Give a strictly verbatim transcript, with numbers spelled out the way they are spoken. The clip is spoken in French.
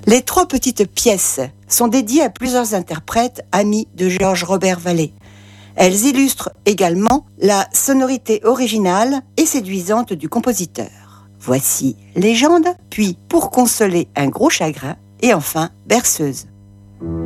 Les trois petites pièces sont dédiées à plusieurs interprètes amis de Georges Robert Vallée. Elles illustrent également la sonorité originale et séduisante du compositeur. Voici Légende, puis Pour consoler un gros chagrin et enfin Berceuse.